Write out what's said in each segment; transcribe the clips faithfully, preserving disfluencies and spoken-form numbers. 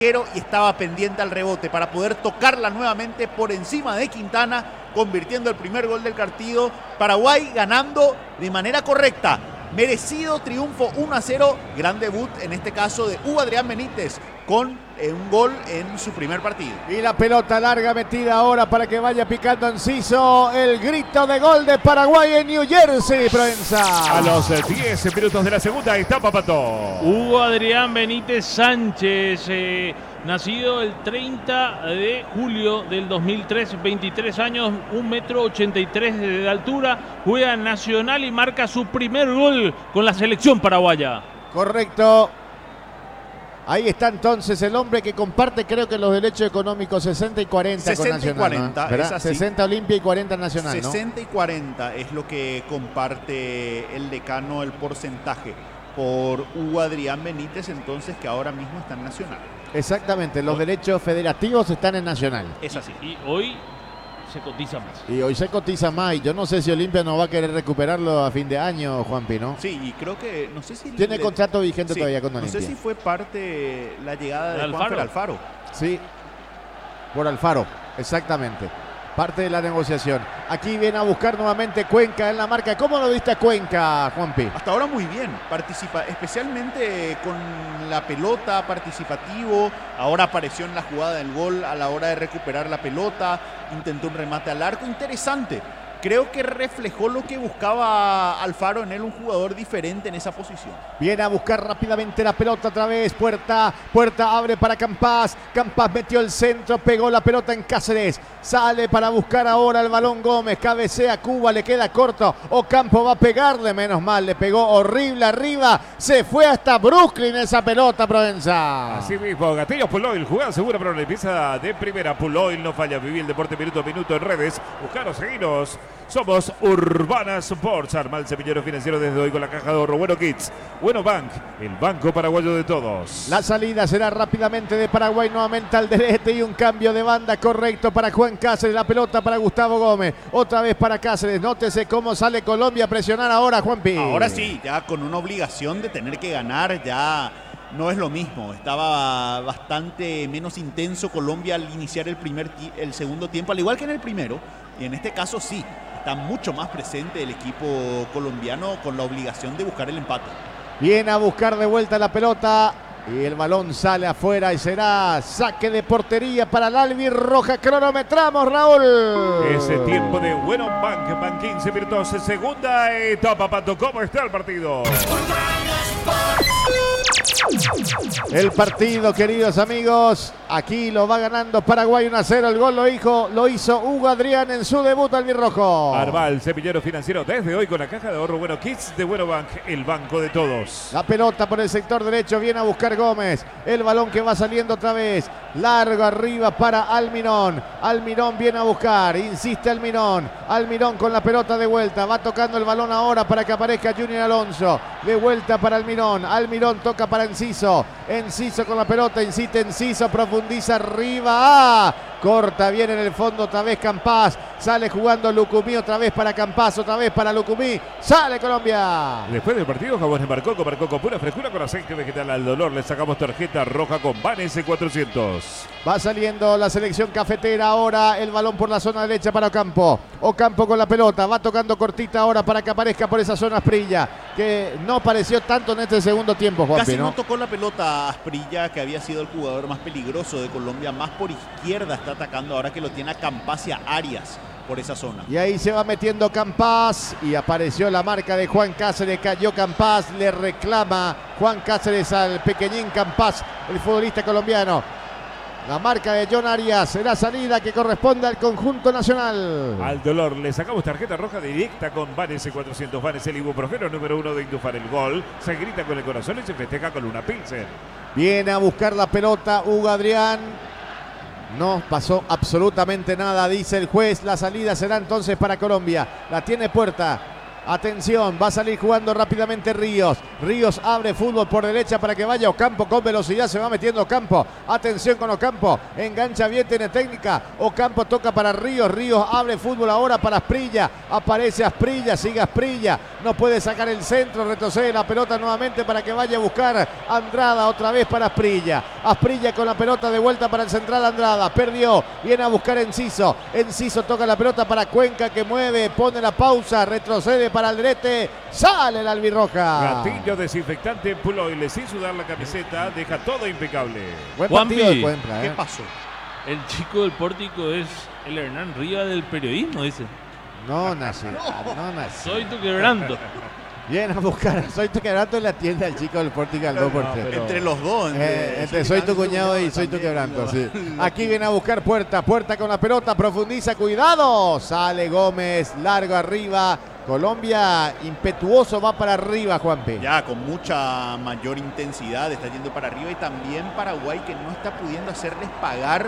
y estaba pendiente al rebote para poder tocarla nuevamente por encima de Quintana, convirtiendo el primer gol del partido. Paraguay ganando de manera correcta. Merecido triunfo uno a cero. Gran debut en este caso de Hugo Adrián Benítez con eh, un gol en su primer partido. Y la pelota larga metida ahora para que vaya picando Enciso. El grito de gol de Paraguay en New Jersey, Provenza. A los diez minutos de la segunda etapa, Pato. Hugo Adrián Benítez Sánchez, eh, nacido el treinta de julio del dos mil tres, veintitrés años, un metro ochenta y tres de altura, juega en Nacional y marca su primer gol con la selección paraguaya. Correcto. Ahí está entonces el hombre que comparte, creo que los derechos económicos sesenta y cuarenta con Nacional. cuarenta, ¿no? es así. sesenta Olimpia y cuarenta Nacional, sesenta y cuarenta es lo que comparte el decano, el porcentaje por Hugo Adrián Benítez, entonces, que ahora mismo está en Nacional. Exactamente, los derechos federativos están en Nacional. Es así. Y hoy se cotiza más. Y hoy se cotiza más. Y yo no sé si Olimpia no va a querer recuperarlo a fin de año, Juanpi, ¿no? Sí, y creo que, no sé si... Tiene le, contrato vigente sí, todavía con Olimpia. No sé si fue parte la llegada de Alfaro. Juanfer Alfaro. Sí, por Alfaro, exactamente. Parte de la negociación. Aquí viene a buscar nuevamente Cuenca en la marca. ¿Cómo lo viste a Cuenca, Juanpi? Hasta ahora muy bien. Participa especialmente con la pelota, participativo. Ahora apareció en la jugada del gol a la hora de recuperar la pelota. Intentó un remate al arco. Interesante. Creo que reflejó lo que buscaba Alfaro en él, un jugador diferente en esa posición. Viene a buscar rápidamente la pelota otra vez. Puerta, Puerta abre para Campas. Campas metió el centro, pegó la pelota en Cáceres. Sale para buscar ahora el balón Gómez. Cabecea Cuba, le queda corto. Ocampo va a pegarle, menos mal. Le pegó horrible arriba. Se fue hasta Brooklyn esa pelota, Provenza. Así mismo, Gatillo Puloil, jugada segura para una empieza de primera. Puloil no falla, viví el deporte minuto a minuto en redes. Buscaros, seguinos. Somos Urbana Sports. Arma el semillero financiero desde hoy con la caja de ahorro Bueno Kids, Bueno Bank, el banco paraguayo de todos. La salida será rápidamente de Paraguay, nuevamente al derete y un cambio de banda correcto para Juan Cáceres. La pelota para Gustavo Gómez, otra vez para Cáceres. Nótese cómo sale Colombia a presionar ahora, Juanpi. Ahora sí, ya con una obligación de tener que ganar, ya no es lo mismo. Estaba bastante menos intenso Colombia al iniciar el, primer el segundo tiempo, al igual que en el primero. Y en este caso sí, está mucho más presente el equipo colombiano con la obligación de buscar el empate. Viene a buscar de vuelta la pelota y el balón sale afuera y será saque de portería para el albirroja. Cronometramos, Raúl. Ese tiempo de Bueno Bank, van quince minutos, segunda etapa, Pato. ¿Cómo está el partido? El partido, queridos amigos, aquí lo va ganando Paraguay uno a cero. El gol lo hizo, lo hizo Hugo Adrián en su debut albirrojo. Arma el semillero financiero desde hoy con la caja de ahorro Bueno Kids de Bueno Bank, el banco de todos. La pelota por el sector derecho, viene a buscar Gómez. El balón que va saliendo otra vez. Largo arriba para Almirón. Almirón viene a buscar, insiste Almirón. Almirón con la pelota de vuelta. Va tocando el balón ahora para que aparezca Junior Alonso. De vuelta para Almirón. Almirón toca para Enciso. Enciso con la pelota, insiste Enciso, profundiza arriba. ¡Ah! Corta bien en el fondo otra vez Campas. Sale jugando Lucumí otra vez para Campas, otra vez para Lucumí. Sale Colombia. Después del partido, Jabones Marcoco, marcó con pura frescura con aceite vegetal al dolor. Le sacamos tarjeta roja con Van S cuatrocientos. Va saliendo la selección cafetera ahora. El balón por la zona derecha para Ocampo. Ocampo con la pelota. Va tocando cortita ahora para que aparezca por esa zona Asprilla, que no apareció tanto en este segundo tiempo, Juanpi, Casi no, ¿no? tocó la pelota Asprilla, que había sido el jugador más peligroso de Colombia. Más por izquierda está atacando ahora que lo tiene a Campas y a Arias por esa zona. Y ahí se va metiendo Campas y apareció la marca de Juan Cáceres. Cayó Campas, le reclama Juan Cáceres al pequeñín Campas, el futbolista colombiano. La marca de John Arias será salida que corresponde al conjunto nacional. Al dolor le sacamos tarjeta roja directa con Van S cuatrocientos. Van es el ibuprofeno número uno de Indufar. El gol se grita con el corazón y se festeja con una Pilsen. Viene a buscar la pelota Hugo Adrián. No pasó absolutamente nada, dice el juez. La salida será entonces para Colombia. La tiene Puerta. Atención, va a salir jugando rápidamente Ríos. Ríos abre fútbol por derecha para que vaya Ocampo con velocidad. Se va metiendo Ocampo. Atención con Ocampo. Engancha bien, tiene técnica. Ocampo toca para Ríos. Ríos abre fútbol ahora para Asprilla. Aparece Asprilla, sigue Asprilla. no puede sacar el centro, retrocede la pelota nuevamente para que vaya a buscar Andrada, otra vez para Asprilla. Asprilla con la pelota de vuelta para el central Andrada, perdió, viene a buscar Enciso. Enciso toca la pelota para Cuenca que mueve, pone la pausa, retrocede para Alderete, sale la albirroja. Gatillo desinfectante Puloil, sin sudar la camiseta, deja todo impecable. Buen Juanpi, partido de Cuenca, ¿eh? ¿Qué pasó? El chico del pórtico es el Hernán Rivas del periodismo, dice. No nací, no nací. Soy tu quebranto. Viene a buscar, soy tu quebranto en la tienda del chico del Pórtico al dos por cero. pero- Entre los dos. Eh, entre soy tu cuñado y soy tu quebranto, sí. Aquí viene a buscar Puerta, Puerta con la pelota, profundiza, cuidado. Sale Gómez, largo arriba. Colombia impetuoso va para arriba, Juanpi. Ya con mucha mayor intensidad está yendo para arriba y también Paraguay que no está pudiendo hacerles pagar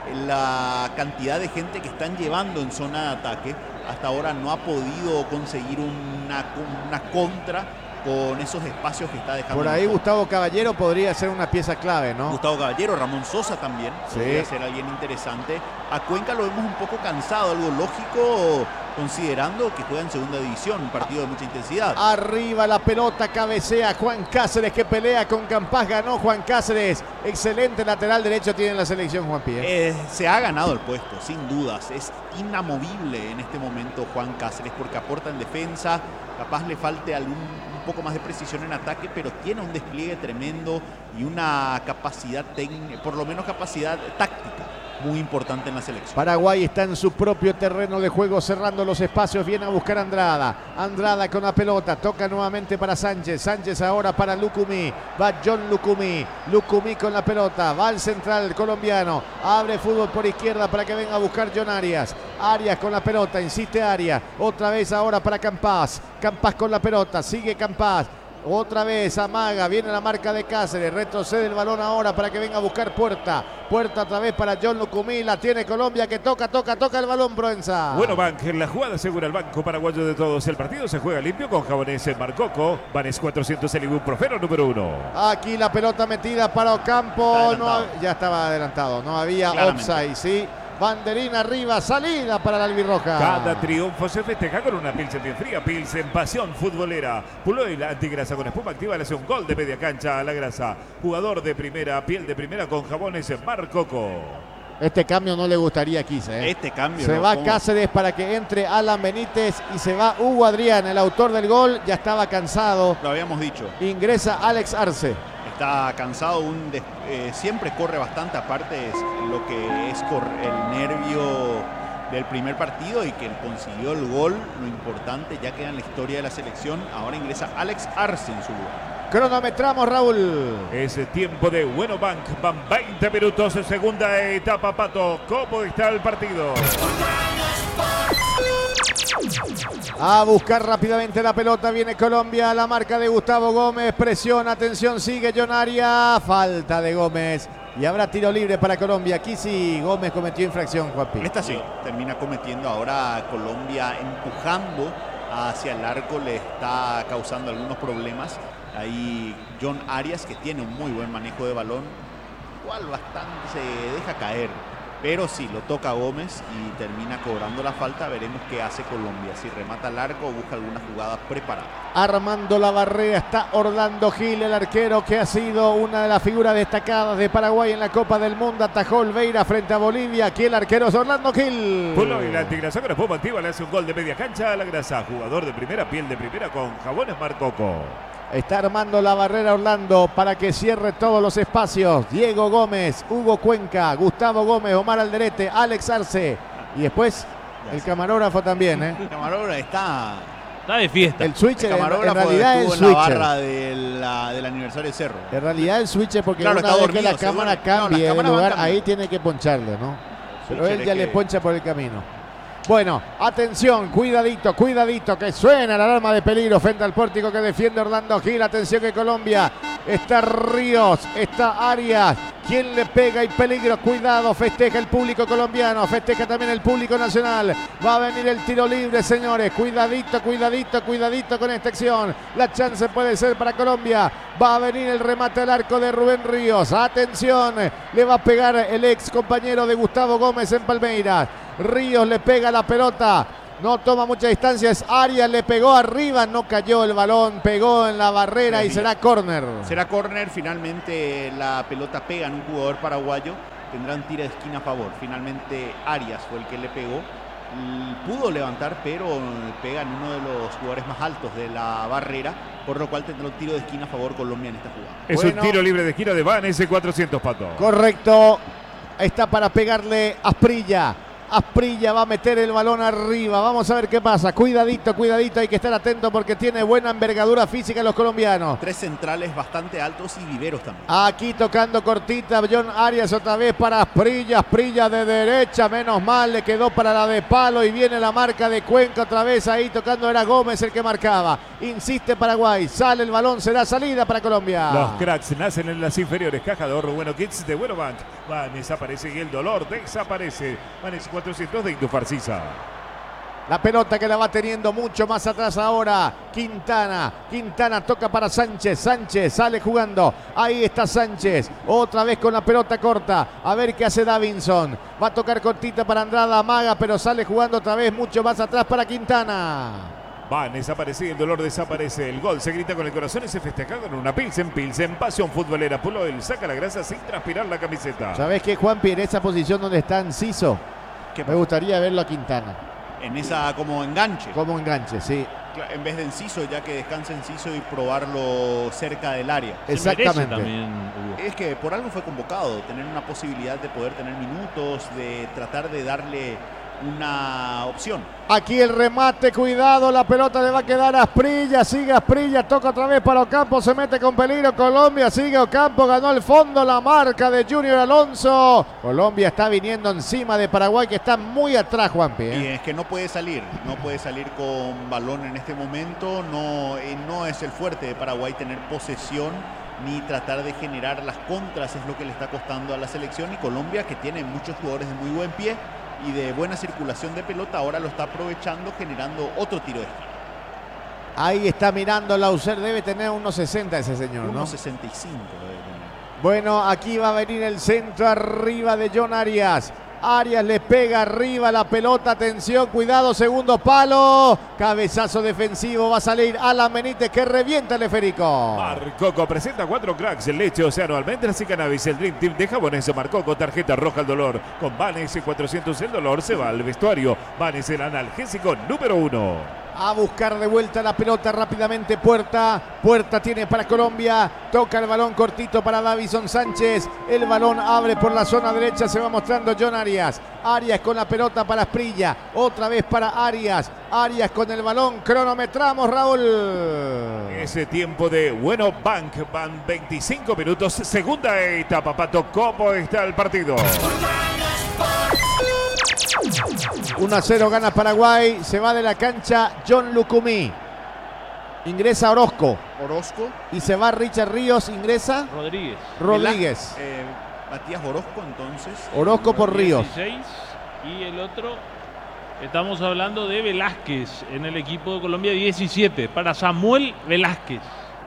la cantidad de gente que están llevando en zona de ataque. Hasta ahora no ha podido conseguir una, una contra con esos espacios que está dejando. Por en ahí el fondo. Gustavo Caballero podría ser una pieza clave, ¿no? Gustavo Caballero, Ramón Sosa también, Sí. podría ser alguien interesante. A Cuenca lo vemos un poco cansado, algo lógico considerando que juega en segunda división, un partido de mucha intensidad. Arriba la pelota, cabecea Juan Cáceres que pelea con Campás, ganó Juan Cáceres. Excelente lateral derecho tiene la selección, Juanpi. ¿eh? Eh, se ha ganado el puesto, sin dudas. Es inamovible en este momento Juan Cáceres porque aporta en defensa. Capaz le falte algún, un poco más de precisión en ataque, pero tiene un despliegue tremendo y una capacidad técnica, por lo menos capacidad táctica, muy importante en la selección. Paraguay está en su propio terreno de juego, cerrando los espacios, viene a buscar a Andrada. Andrada con la pelota, toca nuevamente para Sánchez. Sánchez ahora para Lucumí. Va John Lucumí. Lucumí con la pelota, va al central colombiano. Abre fútbol por izquierda para que venga a buscar John Arias. Arias con la pelota, insiste Arias. Otra vez ahora para Campás. Campás con la pelota, sigue Campás. Otra vez amaga, viene la marca de Cáceres, retrocede el balón ahora para que venga a buscar Puerta. Puerta otra vez para John Lucumí, la tiene Colombia que toca, toca, toca el balón Proenza. Bueno, Bank, en la jugada segura el banco paraguayo de todos. El partido se juega limpio con jabones en Marcoco. Vanes cuatrocientos el ibuprofeno número uno. Aquí la pelota metida para Ocampo, Está no, adelantado. ya estaba adelantado, no había Claramente. offside, sí. Banderina arriba, salida para la albirroja. Cada triunfo se festeja con una Pilsen bien fría. Pilsen, pasión futbolera. Puloil, antigrasa con espuma activa, le hace un gol de media cancha a la grasa. Jugador de primera, piel de primera con jabones en Marcoco. Este cambio no le gustaría a Quise, ¿eh? Este cambio. Se ¿no? va ¿Cómo? Cáceres para que entre Alan Benítez y se va Hugo Adrián, el autor del gol, ya estaba cansado. Lo habíamos dicho. Ingresa Alex Arce. Está cansado, un des- eh, siempre corre bastante, aparte es lo que es cor- el nervio del primer partido y que él consiguió el gol, lo importante, ya queda en la historia de la selección. Ahora ingresa Alex Arce en su lugar. Cronometramos, Raúl. Es tiempo de Bueno Bank. Van veinte minutos en segunda etapa, Pato. ¿Cómo está el partido? A buscar rápidamente la pelota, viene Colombia, la marca de Gustavo Gómez, presión, atención, sigue John Arias, falta de Gómez y habrá tiro libre para Colombia. Aquí sí Gómez cometió infracción, Juanpi. Esta sí, termina cometiendo ahora Colombia empujando hacia el arco, le está causando algunos problemas. Ahí John Arias, que tiene un muy buen manejo de balón, igual bastante se deja caer. Pero sí, lo toca Gómez y termina cobrando la falta. Veremos qué hace Colombia. Si remata el arco o busca alguna jugada preparada. Armando la barrera está Orlando Gil, el arquero que ha sido una de las figuras destacadas de Paraguay en la Copa del Mundo. Atajó Olveira frente a Bolivia. Aquí el arquero es Orlando Gil. Puloil, antigrasa con espuma activa, le hace un gol de media cancha a la grasa. Jugador de primera, piel de primera con jabones Marcoco. Está armando la barrera Orlando para que cierre todos los espacios. Diego Gómez, Hugo Cuenca, Gustavo Gómez, Omar Alderete, Alex Arce. Y después el camarógrafo también, ¿eh? El camarógrafo está. Está de fiesta. El switcher, El en, camarógrafo en realidad el estuvo en la switcher. barra de la- del aniversario de Cerro. En realidad el switcher, porque Claro, una está vez dormido, que la seguro. cámara No, cambie las de cámaras van lugar, cambiando. ahí tiene que poncharle, ¿no? Pero switcher él ya es le que- poncha por el camino. Bueno, atención, cuidadito, cuidadito, que suena la alarma de peligro frente al pórtico que defiende Orlando Gil. Atención que Colombia, está Ríos, está Arias. ¿Quién le pega y peligro? Cuidado, festeja el público colombiano, festeja también el público nacional. Va a venir el tiro libre, señores. Cuidadito, cuidadito, cuidadito con esta acción. La chance puede ser para Colombia. Va a venir el remate al arco de Rubén Ríos. Atención, le va a pegar el ex compañero de Gustavo Gómez en Palmeiras. Ríos le pega la pelota. No toma mucha distancia, es Arias, le pegó arriba, no cayó el balón, pegó en la barrera y será córner. Será córner, finalmente la pelota pega en un jugador paraguayo, tendrán tiro de esquina a favor. Finalmente Arias fue el que le pegó, pudo levantar, pero pega en uno de los jugadores más altos de la barrera, por lo cual tendrá un tiro de esquina a favor Colombia en esta jugada. Es bueno, un tiro libre de esquina de Vanessa cuatrocientos, Pato. Correcto, está para pegarle Asprilla. Asprilla va a meter el balón arriba. Vamos a ver qué pasa. Cuidadito, cuidadito. Hay que estar atento porque tiene buena envergadura física los colombianos. Tres centrales bastante altos y viveros también. Aquí tocando cortita. John Arias otra vez para Asprilla. Asprilla de derecha. Menos mal. Le quedó para la de palo. Y viene la marca de Cuenca otra vez. Ahí tocando era Gómez el que marcaba. Insiste Paraguay. Sale el balón. Será salida para Colombia. Los cracks nacen en las inferiores. Caja de ahorro Bueno Kids de Bueno Bank. Van, desaparece y el dolor desaparece. Van cuatrocientos de Indofarcisa. La pelota que la va teniendo mucho más atrás ahora. Quintana. Quintana toca para Sánchez. Sánchez sale jugando. Ahí está Sánchez. Otra vez con la pelota corta. A ver qué hace Davinson. Va a tocar cortita para Andrada. Amaga, pero sale jugando otra vez mucho más atrás para Quintana. Van, desaparece y el dolor desaparece. El gol se grita con el corazón y se festeja con una Pilsen. Pilsen, pasión futbolera. Puloil saca la grasa sin transpirar la camiseta. ¿Sabés qué, Juanpi? En esa posición donde está Enciso, me gustaría verlo a Quintana. En esa como enganche. Como enganche, sí. En vez de Enciso, ya que descanse Enciso y probarlo cerca del área. Exactamente. También, es que por algo fue convocado. Tener una posibilidad de poder tener minutos, de tratar de darle una opción. Aquí el remate, cuidado, la pelota le va a quedar a Asprilla, sigue Asprilla, toca otra vez para Ocampo, se mete con peligro Colombia, sigue Ocampo, ganó el fondo, la marca de Junior Alonso. Colombia está viniendo encima de Paraguay, que está muy atrás, Juanpi, ¿eh? Y es que no puede salir, no puede salir con balón en este momento, no, eh, no es el fuerte de Paraguay tener posesión ni tratar de generar las contras, es lo que le está costando a la selección, y Colombia, que tiene muchos jugadores de muy buen pie y de buena circulación de pelota, ahora lo está aprovechando generando otro tiro de esquina. Ahí está mirando Lauser, debe tener unos sesenta ese señor, ¿no? unos sesenta y cinco debe tener. Bueno, aquí va a venir el centro arriba de John Arias. Arias le pega arriba la pelota, atención, cuidado, segundo palo, cabezazo defensivo, va a salir Alan Benítez que revienta el esférico. Marcoco presenta cuatro cracks, leche, océano, almendras y cannabis. El Dream Team de Jabones Marcoco, tarjeta roja al dolor. Con Vanes cuatrocientos el dolor se va al vestuario. Vanes el analgésico número uno. A buscar de vuelta la pelota rápidamente Puerta. Puerta tiene para Colombia. Toca el balón cortito para Davison Sánchez. El balón abre por la zona derecha. Se va mostrando John Arias. Arias con la pelota para Asprilla. Otra vez para Arias. Arias con el balón. Cronometramos, Raúl. Ese tiempo de Bueno Bank. Van veinticinco minutos. Segunda etapa. Pato, ¿cómo está el partido? uno a cero gana Paraguay. Se va de la cancha John Lucumí. Ingresa Orozco. Orozco. Y se va Richard Ríos. Ingresa Rodríguez. Rodríguez. Eh, Matías Orozco entonces. Orozco por Ríos. dieciséis, y el otro, estamos hablando de Velázquez en el equipo de Colombia, diecisiete. Para Samuel Velázquez.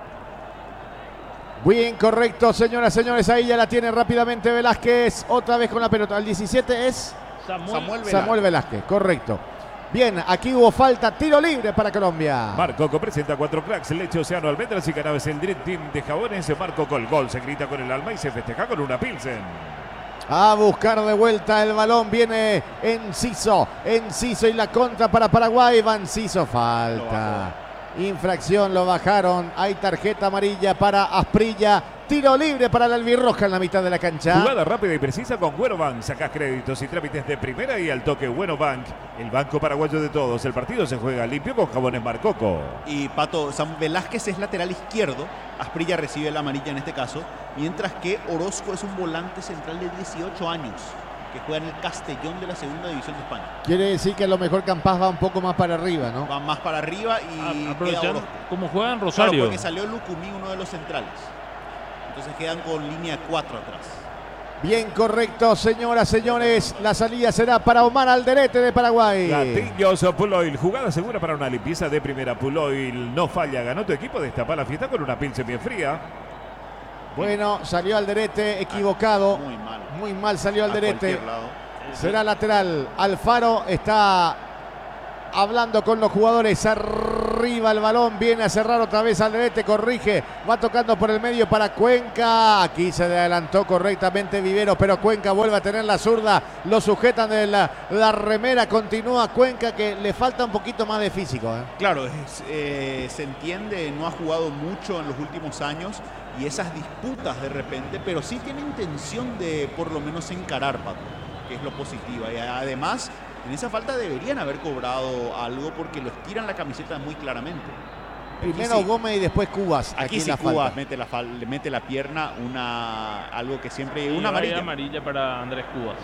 Bien, correcto, señoras, señores. Ahí ya la tiene rápidamente Velázquez. Otra vez con la pelota. El diecisiete es Samuel, Samuel Velázquez. Samuel Velázquez, correcto. Bien, aquí hubo falta, tiro libre para Colombia. Marcoco presenta cuatro cracks, leche, océano, almendras y cannabis. El Dream Team de Jabones. Marcoco, el gol se grita con el alma y se festeja con una Pilsen. A buscar de vuelta el balón, viene Enciso. Enciso y la contra para Paraguay. Va Enciso, falta. Infracción, lo bajaron. Hay tarjeta amarilla para Asprilla. Tiro libre para la albirroja en la mitad de la cancha. Jugada rápida y precisa con Bueno Bank. Sacás créditos y trámites de primera y al toque Bueno Bank. El banco paraguayo de todos. El partido se juega limpio con Jabones Marcoco. Y Pato, Sam Velázquez es lateral izquierdo. Asprilla recibe la amarilla en este caso. Mientras que Orozco es un volante central de dieciocho años que juega en el Castellón de la segunda división de España. Quiere decir que a lo mejor Campas va un poco más para arriba, ¿no? Va más para arriba y aprovechando como juega en Claro, Rosario. porque salió Lucumí, uno de los centrales. Entonces quedan con línea cuatro atrás. Bien, correcto, señoras, señores. La salida será para Omar Alderete de Paraguay. Gatillos Puloil. Jugada segura para una limpieza de primera. Puloil no falla. Ganó tu equipo. Destapa la fiesta con una Pilsen bien fría. Bueno, salió Alderete equivocado. Muy mal. Muy mal salió A Alderete. cualquier lado. Será lateral. Alfaro está hablando con los jugadores. Arriba el balón, viene a cerrar otra vez Alderete, corrige, va tocando por el medio para Cuenca. Aquí se adelantó correctamente Viveros, pero Cuenca vuelve a tener la zurda. Lo sujetan de la, la remera, continúa Cuenca, que le falta un poquito más de físico. ¿eh? Claro, es, eh, se entiende, no ha jugado mucho en los últimos años y esas disputas de repente, pero sí tiene intención de por lo menos encarar, Pato, que es lo positivo. Y además, en esa falta deberían haber cobrado algo porque lo estiran la camiseta muy claramente. Primero sí. Gómez y después Cubas. Aquí, aquí sí la Cubas falta. mete la fal, le mete la pierna, una algo que siempre... Sí, una amarilla. amarilla para Andrés Cubas.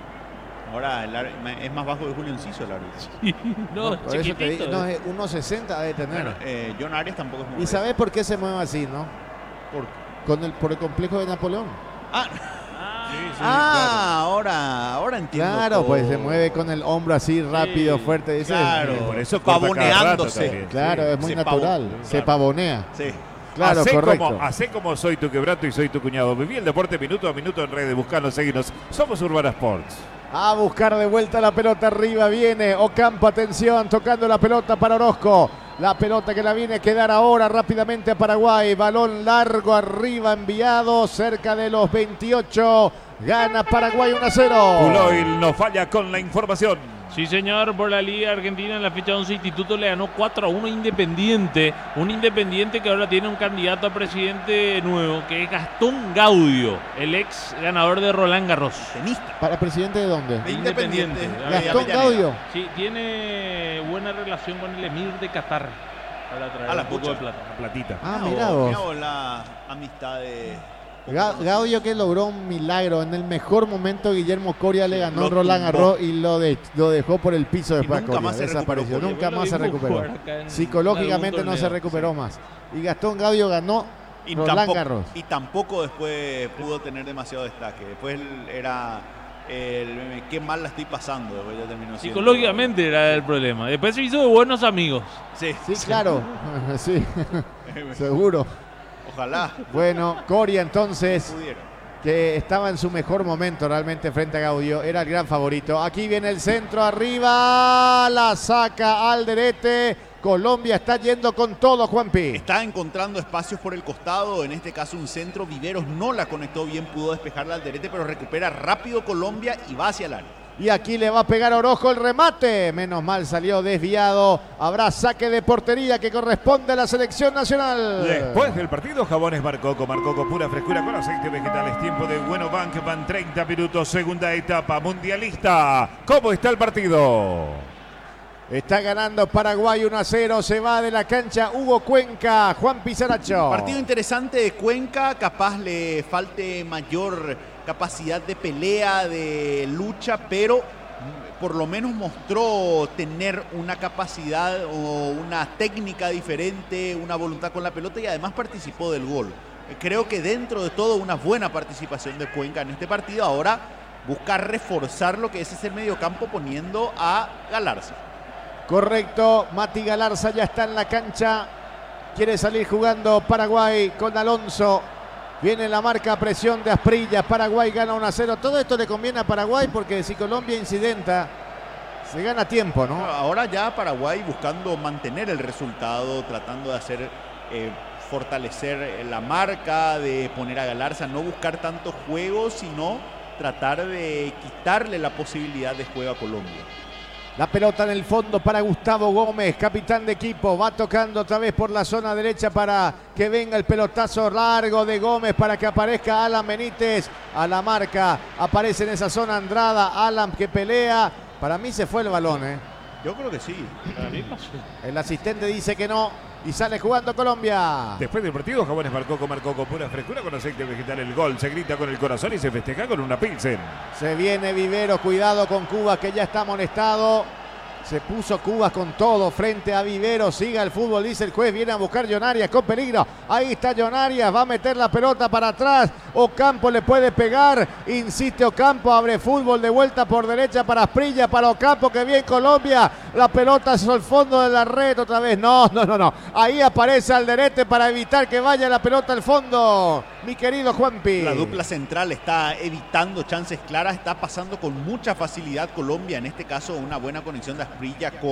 Ahora el, es más bajo de Julio Enciso el árbitro. Sí, no, no, por eso te digo, no, es uno sesenta debe tener. Bueno, eh, John Arias tampoco es muy... ¿Y sabes por qué se mueve así, no? ¿Por Con el, por el complejo de Napoleón. Ah, Sí, sí, ah claro. ahora, ahora entiendo. Claro, todo. Pues se mueve con el hombro así rápido, sí, fuerte. Dice, claro, por eso pavoneándose. Claro, sí, es muy se natural. Pavo, se claro. pavonea. Sí. Claro, hacé correcto. Como, hacé como soy tu quebrato y soy tu cuñado. Viví el deporte minuto a minuto en redes. Buscanos, seguinos. Somos Urbana Sports. A buscar de vuelta la pelota arriba viene Ocampo, atención, tocando la pelota para Orozco. La pelota que la viene a quedar ahora rápidamente a Paraguay. Balón largo arriba enviado cerca de los veintiocho. Gana Paraguay uno a cero. Puloil no falla con la información. Sí, señor, por la Liga Argentina en la fecha once, Instituto le ganó cuatro a uno a Independiente. Un Independiente que ahora tiene un candidato a presidente nuevo, que es Gastón Gaudio, el ex ganador de Roland Garros. Tenista. ¿Para presidente de dónde? De Independiente. Gastón Gaudio. Sí, tiene buena relación con el emir de Qatar. Para traer a la un poco pucha. de plata. Platita. Ah, Mirá mirá vos, vos. mirá vos la amistad de... Ga Gaudio que logró un milagro. En el mejor momento Guillermo Coria le ganó Lo Roland tumbó. Garros y lo, de lo dejó por el piso después nunca a Coria. más se Desapareció. recuperó Nunca Coria. más se Lo vimos recuperó. jugar acá en Psicológicamente algún no se torneo, recuperó sí. más. Y Gastón Gaudio ganó Y Roland tampoco, Garros. y tampoco después pudo tener demasiado destaque. Después era el qué mal la estoy pasando. Después ya terminó siendo- Psicológicamente era el problema. Después se hizo de buenos amigos. Sí, Sí, claro. Sí, seguro. Ojalá Bueno, Coria entonces, pudiera. que estaba en su mejor momento realmente frente a Gaudio, era el gran favorito. Aquí viene el centro arriba, la saca Alderete. Colombia está yendo con todo, Juanpi. Está encontrando espacios por el costado, en este caso un centro. Viveros no la conectó bien, pudo despejarla al derete, pero recupera rápido Colombia y va hacia el área. Y aquí le va a pegar Orozco el remate. Menos mal salió desviado. Habrá saque de portería que corresponde a la selección nacional. Después del partido, Jabones Marcoco. Marcoco pura frescura con aceite vegetal. Es tiempo de Bueno Bank. Van treinta minutos, segunda etapa mundialista. ¿Cómo está el partido? Está ganando Paraguay uno a cero. Se va de la cancha Hugo Cuenca. Juan Pizarracho. Partido interesante de Cuenca, capaz le falte mayor capacidad de pelea, de lucha, pero por lo menos mostró tener una capacidad o una técnica diferente, una voluntad con la pelota y además participó del gol. Creo que dentro de todo una buena participación de Cuenca en este partido. Ahora busca reforzar lo que es ese mediocampo poniendo a Galarza. Correcto, Mati Galarza ya está en la cancha. Quiere salir jugando Paraguay con Alonso. Viene la marca presión de Asprilla. Paraguay gana uno a cero. Todo esto le conviene a Paraguay porque si Colombia incidenta, se gana tiempo, ¿no? Ahora ya Paraguay buscando mantener el resultado, tratando de hacer eh, fortalecer la marca, de poner a Galarza, no buscar tanto juego, sino tratar de quitarle la posibilidad de juego a Colombia. La pelota en el fondo para Gustavo Gómez, capitán de equipo. Va tocando otra vez por la zona derecha para que venga el pelotazo largo de Gómez para que aparezca Alan Benítez. A la marca aparece en esa zona Andrada. Alan que pelea. Para mí se fue el balón, ¿eh? Yo creo que sí. El asistente dice que no y sale jugando Colombia. Después del partido, Jabones Marcoco. Marcoco pura frescura con aceite vegetal. El gol se grita con el corazón y se festeja con una pilsen. Se viene Vivero, cuidado con Cubas que ya está amonestado. Se puso Cubas con todo frente a Vivero. Siga el fútbol, dice el juez. Viene a buscar John Arias con peligro. Ahí está John Arias. Va a meter la pelota para atrás. Ocampo le puede pegar. Insiste Ocampo. Abre fútbol de vuelta por derecha para Asprilla. Para Ocampo que viene Colombia. La pelota es al fondo de la red otra vez. No, no, no, no. Ahí aparece Alderete para evitar que vaya la pelota al fondo. Mi querido Juanpi. La dupla central está evitando chances claras. Está pasando con mucha facilidad Colombia. En este caso una buena conexión de Asprilla con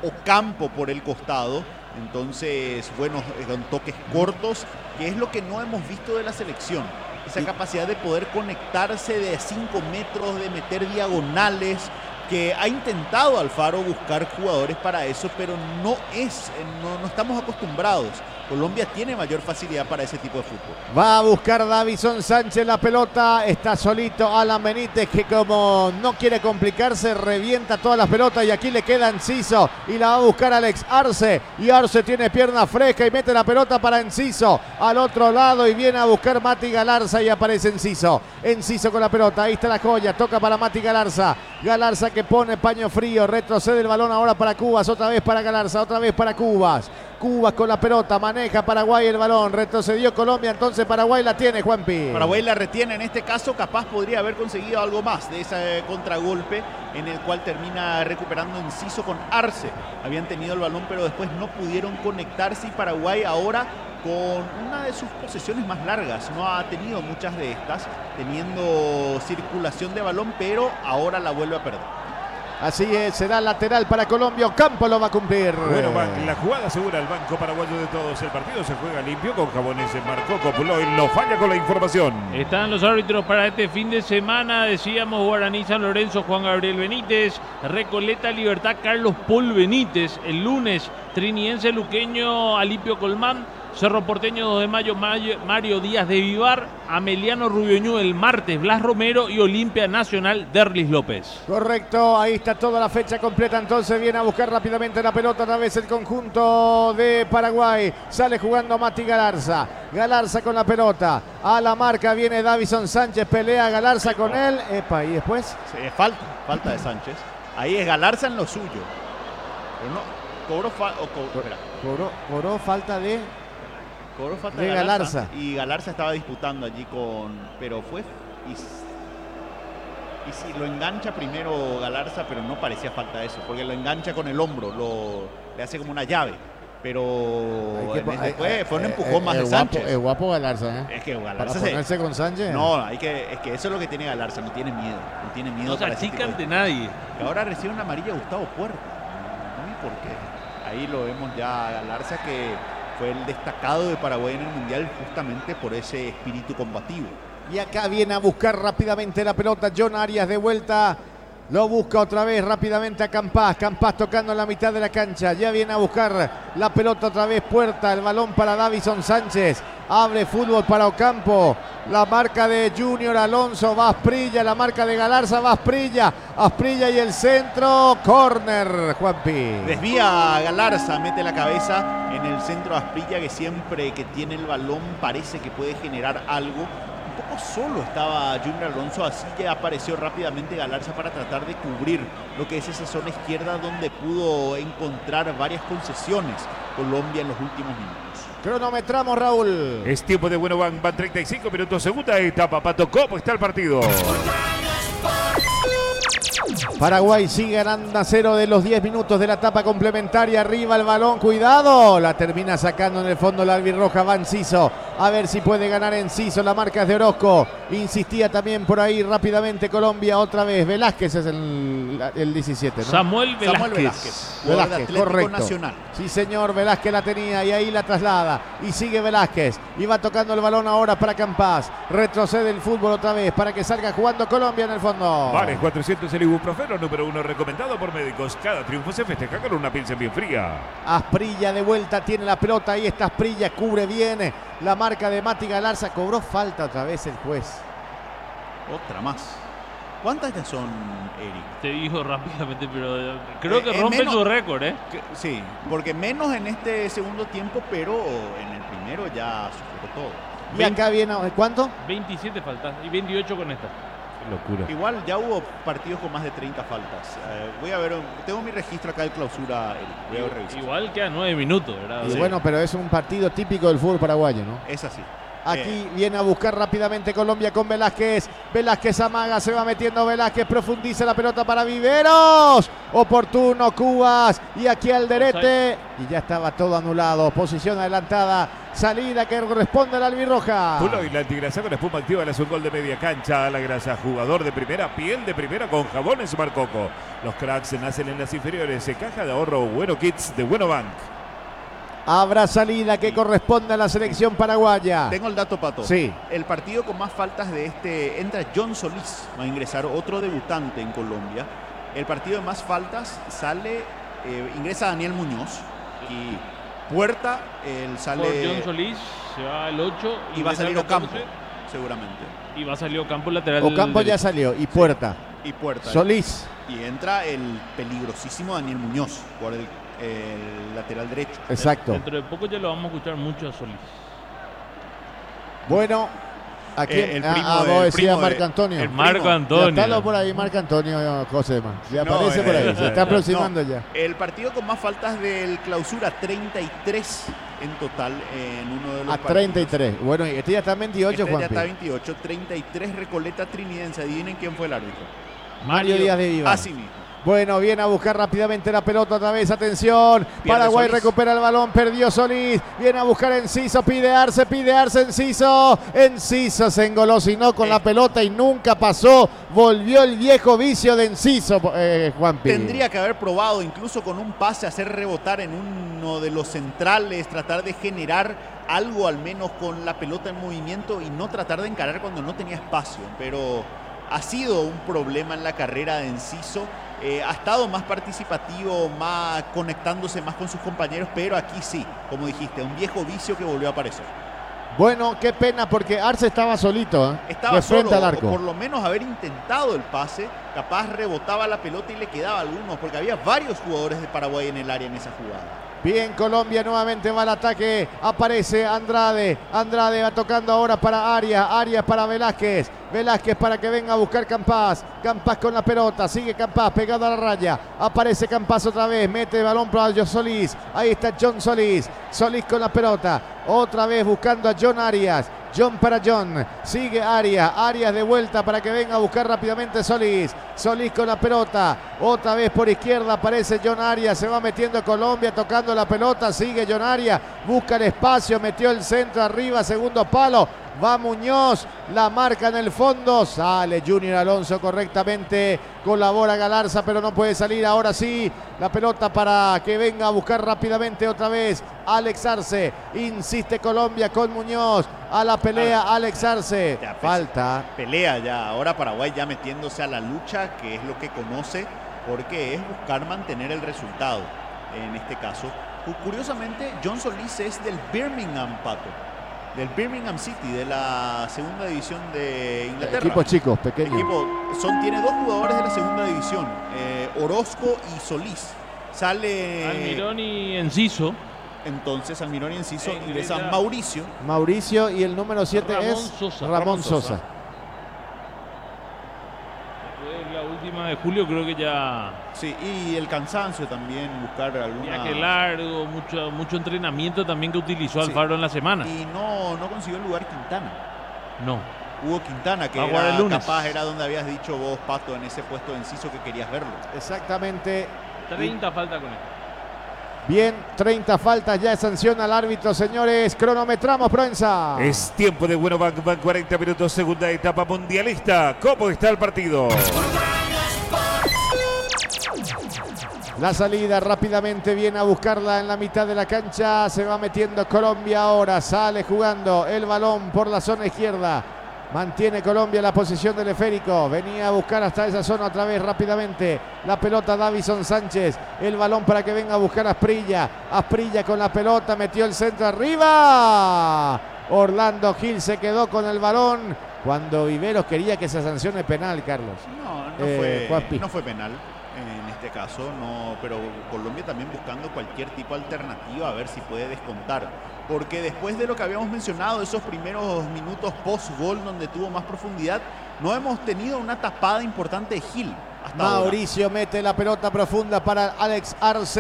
Ocampo por el costado. Entonces, bueno, con toques cortos, que es lo que no hemos visto de la selección. Esa capacidad de poder conectarse de cinco metros, de meter diagonales, que ha intentado Alfaro buscar jugadores para eso, pero no es, no, no estamos acostumbrados. Colombia tiene mayor facilidad para ese tipo de fútbol. Va a buscar Davison Sánchez la pelota, está solito Alan Benítez, que como no quiere complicarse, revienta todas las pelotas y aquí le queda Enciso y la va a buscar Alex Arce, y Arce tiene pierna fresca y mete la pelota para Enciso al otro lado y viene a buscar Mati Galarza y aparece Enciso. Enciso con la pelota, ahí está la joya, toca para Mati Galarza, Galarza que pone paño frío, retrocede el balón ahora para Cubas, otra vez para Galarza, otra vez para Cubas. Cubas con la pelota, maneja Paraguay el balón, retrocedió Colombia, entonces Paraguay la tiene, Juanpi. Paraguay la retiene, en este caso capaz podría haber conseguido algo más de ese contragolpe en el cual termina recuperando Enciso con Arce. Habían tenido el balón pero después no pudieron conectarse y Paraguay ahora con una de sus posesiones más largas, no ha tenido muchas de estas, teniendo circulación de balón, pero ahora la vuelve a perder. Así es, será lateral para Colombia, Ocampo lo va a cumplir. Bueno, la jugada asegura el banco paraguayo de todos. El partido se juega limpio con jabones en Marco Copuloy. No falla con la información. Están los árbitros para este fin de semana. Decíamos Guaraní San Lorenzo, Juan Gabriel Benítez. Recoleta Libertad, Carlos Paul Benítez. El lunes, Triniense Luqueño, Alipio Colmán. Cerro Porteño dos de mayo, Mario Díaz de Vivar, Ameliano Rubioñú el martes, Blas Romero y Olimpia Nacional, Derlis López. Correcto, ahí está toda la fecha completa, entonces viene a buscar rápidamente la pelota otra vez el conjunto de Paraguay. Sale jugando Mati Galarza, Galarza con la pelota, a la marca viene Davison Sánchez, pelea Galarza con él, epa, y después. Sí, falta, falta de Sánchez, ahí es Galarza en lo suyo, pero no, cobró, fa o co espera. cobró, cobró falta de... Cobró falta de de Galarza, Galarza. Y Galarza estaba disputando allí con... Pero fue... Y, y sí, lo engancha primero Galarza, pero no parecía falta eso, porque lo engancha con el hombro, lo, le hace como una llave. Pero que, en este hay, fue, fue un eh, empujón eh, más eh, de Sánchez. Guapo, es guapo Galarza, ¿eh? Es que Para Galarza ponerse se... con Sánchez. No, hay que, es que eso es lo que tiene Galarza, no tiene miedo. No tiene miedo. No se para ese tipo achican de... de nadie. Que ahora recibe una amarilla Gustavo Puerta. No sé por qué. Ahí lo vemos ya a Galarza, que fue el destacado de Paraguay en el Mundial justamente por ese espíritu combativo. Y acá viene a buscar rápidamente la pelota John Arias de vuelta. Lo busca otra vez rápidamente a Campas. Campas tocando en la mitad de la cancha. Ya viene a buscar la pelota otra vez Puerta. El balón para Davison Sánchez. Abre fútbol para Ocampo. La marca de Junior Alonso. Va Asprilla. La marca de Galarza. Va Asprilla. Asprilla y el centro. Córner, Juanpi. Desvía a Galarza. Mete la cabeza en el centro de Asprilla, que siempre que tiene el balón parece que puede generar algo. Un poco solo estaba Junior Alonso, así que apareció rápidamente Galarza para tratar de cubrir lo que es esa zona izquierda donde pudo encontrar varias concesiones Colombia en los últimos minutos. Cronometramos, Raúl. Es tiempo de bueno, van, van treinta y cinco minutos, segunda etapa. Pato, ¿cómo está el partido? Paraguay sigue ganando a cero de los diez minutos de la etapa complementaria. Arriba el balón, cuidado. La termina sacando en el fondo la albirroja. Va Enciso. A ver si puede ganar Enciso. La marca es de Orozco. Insistía también por ahí rápidamente Colombia otra vez. Velázquez es el, el diecisiete, ¿no? Samuel Velázquez. Samuel Velázquez, Velázquez, correcto. Nacional. Sí, señor, Velázquez la tenía y ahí la traslada. Y sigue Velázquez. Y va tocando el balón ahora para Campas. Retrocede el fútbol otra vez para que salga jugando Colombia en el fondo. Vale, cuatrocientos el ibuprofeno, número uno recomendado por médicos. Cada triunfo se festeja con una pilsen bien fría. Asprilla de vuelta, tiene la pelota. Ahí está Asprilla, cubre bien la marca de Mati Galarza. Cobró falta otra vez el juez. Otra más. ¿Cuántas ya son, Eric? Te dijo rápidamente, pero creo Eh, que eh, rompe menos- su récord, ¿eh? Que- Sí, porque menos en este segundo tiempo, pero en el primero ya superó todo. Y acá viene, ¿cuánto? veintisiete faltas y veintiocho con esta. Qué locura. Igual ya hubo partidos con más de treinta faltas. Eh, voy a ver, tengo mi registro acá de clausura, Eric. Voy a revisar. Igual quedan nueve minutos, ¿verdad? Y Sí. bueno, pero es un partido típico del fútbol paraguayo, ¿no? Es así. Aquí Eh. viene a buscar rápidamente Colombia con Velázquez. Velázquez amaga, se va metiendo Velázquez, profundiza la pelota para Viveros. Oportuno Cubas y aquí Alderete. Y ya estaba todo anulado. Posición adelantada. Salida que corresponde a la albirroja. Puloy, la antigrasa con espuma activa, le hace un gol de media cancha a la grasa. Jugador de primera, piel de primera con jabones Marcoco. Los cracks nacen en las inferiores. Caja de ahorro Bueno Kids de Bueno Bank. Habrá salida que corresponde a la selección paraguaya. Tengo el dato, Pato. Sí. El partido con más faltas de este entra John Solís. Va a ingresar otro debutante en Colombia. El partido de más faltas sale, eh, ingresa Daniel Muñoz. Y Puerta, él sale. Por John Solís se va el ocho. Y va a salir Ocampo, catorce, seguramente. Y va a salir Ocampo lateral. Ocampo ya derecho. salió. Y Puerta. Y Puerta. Solís. Y entra el peligrosísimo Daniel Muñoz por el, el lateral derecho. Exacto. Dentro de poco ya lo vamos a escuchar mucho a Solís. Bueno, aquí Eh, el ah, primo ah, de- vos el decías primo de- Marco Antonio. el Marco primo. Ya Antonio. está por ahí, Marco Antonio Josema. Ya No, aparece por ahí. eh, Se está aproximando no. ya. El partido con más faltas del clausura, treinta y tres en total en uno de los A partidos. treinta y tres. Bueno, y este ya está en veintiocho, Este ya está Juanpi. veintiocho, treinta y tres Recoleta Trinidense. Adivinen quién fue el árbitro. Mario Díaz de Vivar. Así mismo. Bueno, viene a buscar rápidamente la pelota otra vez. Atención. Paraguay Solís. recupera el balón. Perdió Solís. Viene a buscar Enciso. Pide Arce. Pide Arce. Enciso. Enciso se engolosinó con Eh. la pelota y nunca pasó. Volvió el viejo vicio de Enciso, eh, Juanpi. Tendría que haber probado incluso con un pase hacer rebotar en uno de los centrales, tratar de generar algo al menos con la pelota en movimiento y no tratar de encarar cuando no tenía espacio. Pero ha sido un problema en la carrera de Enciso. Eh, ha estado más participativo, más conectándose más con sus compañeros, pero aquí sí, como dijiste, un viejo vicio que volvió a aparecer. Bueno, qué pena porque Arce estaba solito, ¿eh? Estaba de frente solo, al o por arco. lo menos haber intentado el pase, capaz rebotaba la pelota y le quedaba a algunos, porque había varios jugadores de Paraguay en el área en esa jugada. Bien, Colombia nuevamente va al ataque. Aparece Andrade. Andrade va tocando ahora para Arias. Arias para Velázquez. Velázquez para que venga a buscar Campas. Campas con la pelota. Sigue Campas pegado a la raya. Aparece Campas otra vez. Mete el balón para John Solís. Ahí está John Solís. Solís con la pelota. Otra vez buscando a John Arias. John para John. Sigue Arias. Arias de vuelta para que venga a buscar rápidamente Solís. Solís con la pelota. Otra vez por izquierda aparece John Arias. Se va metiendo Colombia tocando la pelota. Sigue John Arias. Busca el espacio. Metió el centro arriba. Segundo palo. Va Muñoz. La marca en el fondo. Sale Junior Alonso correctamente. Colabora Galarza pero no puede salir. Ahora sí. La pelota para que venga a buscar rápidamente otra vez Alex Arce. Insiste Colombia con Muñoz. A la pelea Alex Arce. Ya, pues, Falta. Pelea ya, ahora Paraguay ya metiéndose a la lucha, que es lo que conoce, porque es buscar mantener el resultado en este caso. Cu- Curiosamente, John Solís es del Birmingham, Pato, del Birmingham City, de la segunda división de Inglaterra. Equipos chicos, pequeños. Equipo, son, tiene dos jugadores de la segunda división, eh, Orozco y Solís. Sale Almirón y Enciso. entonces Almirón y Enciso, Eh, ingresa ingresa- Mauricio. Mauricio y el número siete Ramón es Sosa. Ramón Ramón Sosa. Sosa. Después la última de julio creo que ya Sí, y el cansancio también, buscar alguna... viaje largo, mucho, mucho entrenamiento también que utilizó Sí. Alfaro en la semana. Y no, no consiguió el lugar Quintana. No. Hugo Quintana, que Va a jugar era, el lunes. capaz era donde habías dicho vos, Pato, en ese puesto de Enciso que querías verlo. Exactamente. treinta falta con él. Bien, treinta faltas, ya sanciona al árbitro, señores. Cronometramos, Proenza. Es tiempo de Bueno Bank, van cuarenta minutos, segunda etapa mundialista. ¿Cómo está el partido? La salida rápidamente viene a buscarla en la mitad de la cancha. Se va metiendo Colombia ahora. Sale jugando el balón por la zona izquierda. Mantiene Colombia la posición del esférico. Venía a buscar hasta esa zona otra vez rápidamente. La pelota Davison Sánchez. El balón para que venga a buscar a Asprilla. Asprilla con la pelota. Metió el centro arriba. Orlando Gil se quedó con el balón. Cuando Viveros quería que se sancione penal, Carlos. No, no, Eh, fue, Juanpi. no fue penal en este caso, no, pero Colombia también buscando cualquier tipo de alternativa a ver si puede descontar. Porque después de lo que habíamos mencionado, esos primeros minutos post-gol donde tuvo más profundidad, no hemos tenido una tapada importante de Gil hasta ahora. Mauricio mete la pelota profunda para Alex Arce.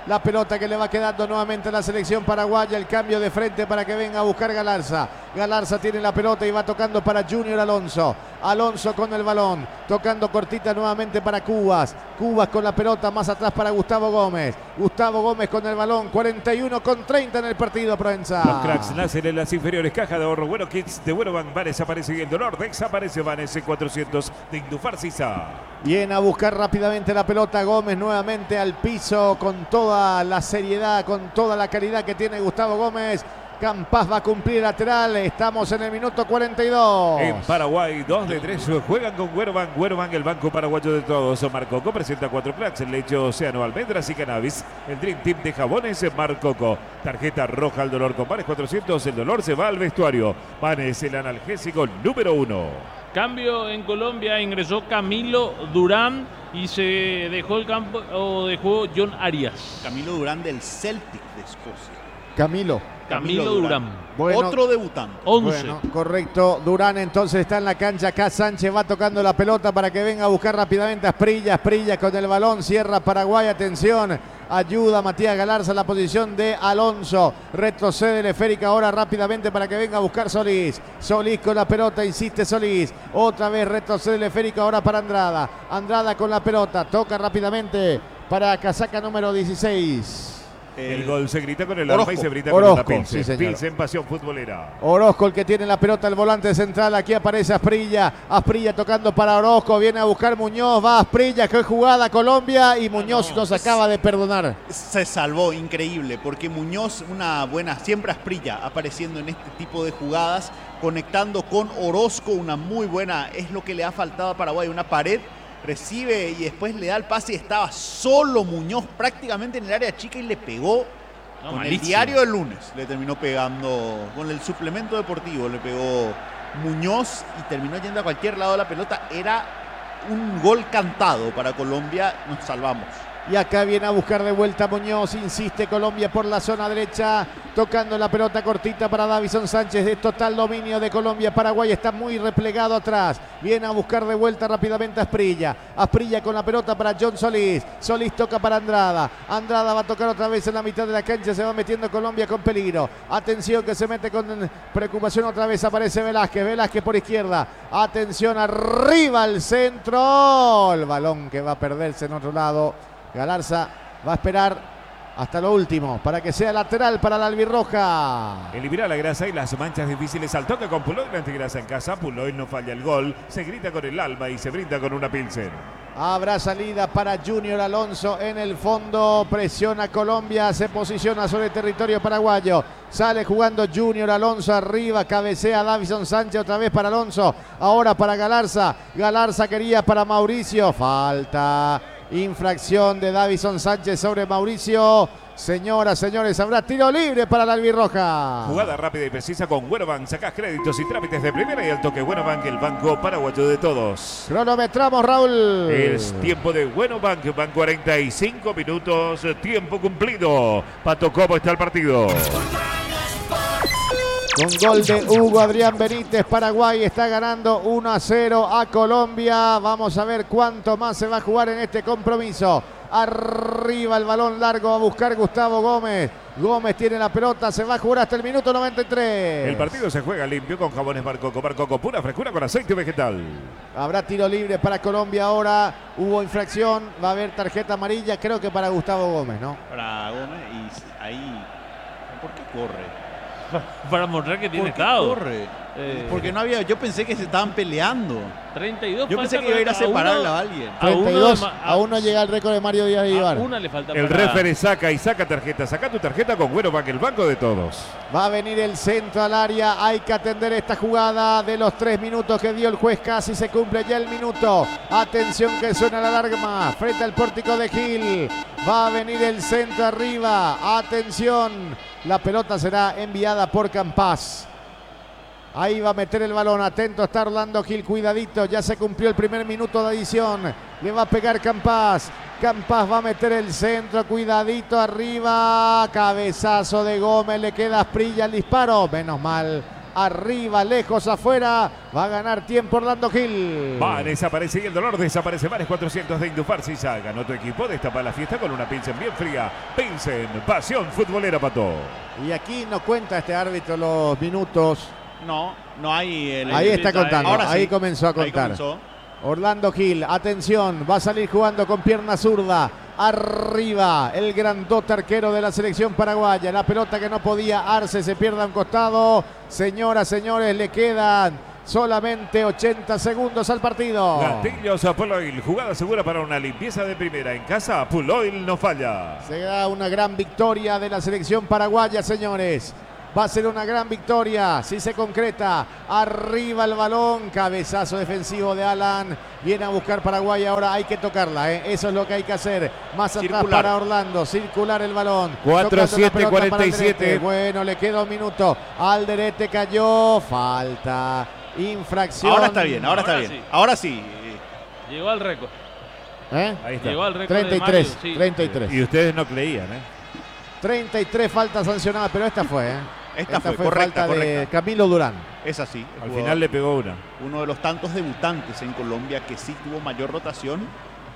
La pelota que le va quedando nuevamente a la selección paraguaya. El cambio de frente para que venga a buscar Galarza. Galarza tiene la pelota y va tocando para Junior Alonso. Alonso con el balón. Tocando cortita nuevamente para Cubas. Cubas con la pelota más atrás para Gustavo Gómez. Gustavo Gómez con el balón. cuarenta y uno con treinta en el partido, Provenza. Los cracks nacen en las inferiores. Caja de ahorro Bueno Kids de Bueno Bank. Vanes aparece y el dolor desaparece. Vanes cuatrocientos de Indufar Sisa. Viene a buscar rápidamente la pelota Gómez nuevamente al piso con toda la seriedad, con toda la calidad que tiene Gustavo Gómez. Campas va a cumplir lateral. Estamos en el minuto cuarenta y dos. En Paraguay, dos de tres juegan con Güerobank. Güerobank, el banco paraguayo de todos. Marcoco presenta cuatro cracks: leche, océano, almendras y cannabis. El Dream Team de jabones Marcoco. Tarjeta roja al dolor con Vanes cuatrocientos. El dolor se va al vestuario. Vanes, el analgésico número uno. Cambio en Colombia, ingresó Camilo Durán y se dejó el campo o dejó John Arias. Camilo Durán del Celtic de Escocia. Camilo. Camilo, Camilo Durán. Durán. Bueno, otro debutante. once. Bueno, correcto. Durán entonces está en la cancha. Acá Sánchez va tocando la pelota para que venga a buscar rápidamente a Asprilla. Asprilla con el balón. Cierra Paraguay. Atención. Ayuda Matías Galarza a la posición de Alonso. Retrocede el esférica ahora rápidamente para que venga a buscar Solís. Solís con la pelota. Insiste Solís. Otra vez retrocede el esférica ahora para Andrada. Andrada con la pelota. Toca rápidamente para casaca número dieciséis. El, el gol se grita con el alma y se grita Orozco, con la Pilsen. Sí, Pilsen, pasión futbolera. Orozco el que tiene la pelota, el volante central. Aquí aparece Asprilla. Asprilla tocando para Orozco. Viene a buscar Muñoz. Va Asprilla. Qué jugada Colombia. Y Muñoz no, nos acaba de perdonar. Se salvó, increíble. Porque Muñoz, una buena, siempre Asprilla apareciendo en este tipo de jugadas. Conectando con Orozco. Una muy buena. Es lo que le ha faltado a Paraguay. Una pared. Recibe y después le da el pase y estaba solo Muñoz prácticamente en el área chica y le pegó no, con malísimo. El diario del lunes. Le terminó pegando con el suplemento deportivo, le pegó Muñoz y terminó yendo a cualquier lado de la pelota. Era un gol cantado para Colombia, nos salvamos. Y acá viene a buscar de vuelta Muñoz. Insiste Colombia por la zona derecha. Tocando la pelota cortita para Davison Sánchez. De total dominio de Colombia. Paraguay está muy replegado atrás. Viene a buscar de vuelta rápidamente a Asprilla. Asprilla con la pelota para John Solís. Solís toca para Andrada. Andrada va a tocar otra vez en la mitad de la cancha. Se va metiendo Colombia con peligro. Atención que se mete con preocupación otra vez. Aparece Velázquez. Velázquez por izquierda. Atención arriba al centro. El balón que va a perderse en otro lado. Galarza va a esperar hasta lo último para que sea lateral para la albirroja. Elimina la grasa y las manchas difíciles al toque con Puloil antigrasa en casa. Puloil no falla el gol. Se grita con el alma y se brinda con una Pilsen. Habrá salida para Junior Alonso en el fondo. Presiona Colombia. Se posiciona sobre el territorio paraguayo. Sale jugando Junior Alonso arriba. Cabecea Davison Sánchez otra vez para Alonso. Ahora para Galarza. Galarza quería para Mauricio. Falta. Infracción de Davison Sánchez sobre Mauricio. Señoras, señores, habrá tiro libre para la albirroja. Jugada rápida y precisa con Güerobank. Sacás créditos y trámites de primera y al toque Güerobank, el banco paraguayo de todos. Cronometramos, Raúl. Es tiempo de Güerobank. Van cuarenta y cinco minutos. Tiempo cumplido. Pato, ¿cómo está el partido? Con gol de Hugo Adrián Benítez, Paraguay está ganando uno a cero a Colombia. Vamos a ver cuánto más se va a jugar en este compromiso. Arriba el balón largo a buscar Gustavo Gómez. Gómez tiene la pelota, se va a jugar hasta el minuto noventa y tres. El partido se juega limpio con jabones Marcoco. Marcoco, pura frescura con aceite vegetal. Habrá tiro libre para Colombia ahora. Hubo infracción, va a haber tarjeta amarilla, creo que para Gustavo Gómez, ¿no? Para Gómez y ahí... ¿Por qué corre? Para mostrar que tiene ¿Por qué estado. corre? Eh, Porque no había, yo pensé que se estaban peleando. treinta y dos. Yo pensé que iba a ir a separarla a alguien. treinta y dos, a aún no llega el récord de Mario Díaz de Vivar. Una le falta el para... referee saca y saca tarjeta. Saca tu tarjeta con Güerobank, el banco de todos. Va a venir el centro al área. Hay que atender esta jugada de los tres minutos que dio el juez. Casi se cumple ya el minuto. Atención que suena la alarma frente al pórtico de Gil. Va a venir el centro arriba. Atención. La pelota será enviada por Campas. Ahí va a meter el balón. Atento está Orlando Gil. Cuidadito. Ya se cumplió el primer minuto de adición. Le va a pegar Campas. Campas va a meter el centro. Cuidadito arriba. Cabezazo de Gómez. Le queda a Asprilla el disparo. Menos mal arriba, lejos, afuera. Va a ganar tiempo Orlando Gil. Va, desaparece y el dolor desaparece. Mares cuatrocientos de Indufar Sisa. Ganó tu equipo, destapa la fiesta con una Pilsen bien fría. Pilsen, pasión futbolera, Pato. Y aquí no cuenta este árbitro los minutos. No, no hay... El, Ahí está contando, Ahora ahí sí. comenzó a Ahí contar. comenzó. Orlando Gil, atención, va a salir jugando con pierna zurda. Arriba, el grandote arquero de la selección paraguaya. La pelota que no podía Arce, se pierde a un costado. Señoras, señores, le quedan solamente ochenta segundos al partido. Gatillos a Puloil, jugada segura para una limpieza de primera. En casa, Puloil no falla. Se da una gran victoria de la selección paraguaya, señores. Va a ser una gran victoria si se concreta. Arriba el balón, cabezazo defensivo de Alan. Viene a buscar Paraguay, ahora hay que tocarla, ¿eh? Eso es lo que hay que hacer. Más Circular. atrás para Orlando, circular el balón. cuatro siete cuarenta y siete. Bueno, le queda un minuto. Alderete cayó, falta, infracción. Ahora está bien, ahora, Ahora está bien. sí. Ahora sí. Llegó al récord. ¿Eh? Ahí está. Llegó al récord treinta y de tres, Mario, sí. treinta y tres. Y ustedes no creían, ¿eh? treinta y tres faltas sancionadas, pero esta fue, ¿eh? Esta fue, correcta, falta de correcta. Camilo Durán. Es así. Al Jugó final le pegó una. uno de los tantos debutantes en Colombia que sí tuvo mayor rotación.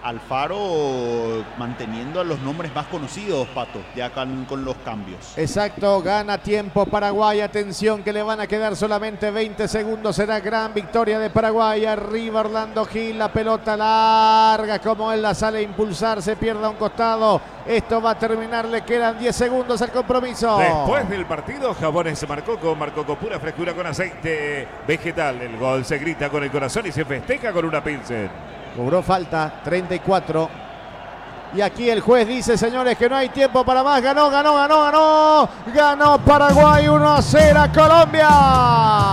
Alfaro manteniendo a los nombres más conocidos, Pato, ya con, con los cambios. Exacto, gana tiempo Paraguay. Atención que le van a quedar solamente veinte segundos. Será gran victoria de Paraguay. Arriba Orlando Gil, la pelota larga, como él la sale a impulsar, se pierde a un costado. Esto va a terminar, le quedan diez segundos al compromiso. Después del partido, Jabones Marcoco, Marcoco pura frescura con aceite vegetal. El gol se grita con el corazón y se festeja con una Pilsen. Cobró falta, treinta y cuatro. Y aquí el juez dice, señores, que no hay tiempo para más. Ganó, ganó, ganó, ganó. Ganó Paraguay uno a cero a Colombia.